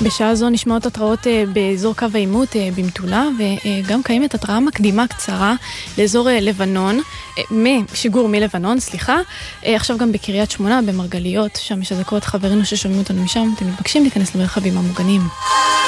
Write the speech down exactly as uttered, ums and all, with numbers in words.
בשעה זו נשמעות התראות באזור קו העימות במטולה, וגם קיימת התראה מקדימה קצרה לאזור לבנון, שיגור מלבנון, סליחה. עכשיו גם בקריית שמונה, במרגליות, שם יש אזעקות. חברינו ששומעים אותנו משם, אתם מתבקשים להיכנס למרחבים המוגנים.